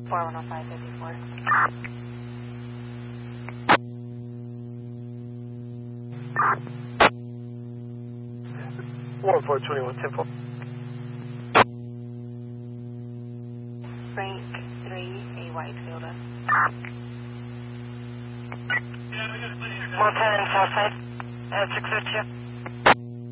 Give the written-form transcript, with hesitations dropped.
410554. 1421, 10-4. Frank 3, a Whitefielder. Mountain Southside, 602.